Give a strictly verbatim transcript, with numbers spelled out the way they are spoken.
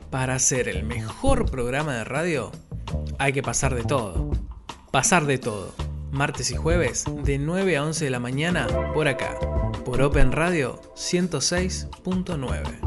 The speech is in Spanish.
Para hacer el mejor programa de radio, hay que pasar de todo. Pasar de todo. Martes y jueves, de nueve a once de la mañana, por acá. Por Open Radio ciento seis punto nueve.